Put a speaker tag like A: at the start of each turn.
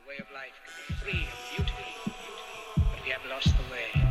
A: way of life can be free and beautiful, but we have lost the way.